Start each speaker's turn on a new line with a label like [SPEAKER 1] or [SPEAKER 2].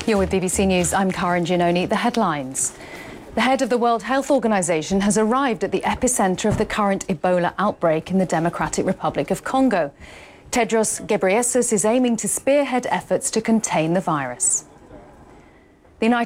[SPEAKER 1] You're with BBC News. I'm Karen Giannoni. The headlines. The head of the World Health Organization has arrived at the epicenter of the current Ebola outbreak in the Democratic Republic of Congo. Tedros Ghebreyesus is aiming to spearhead efforts to contain the virus. The United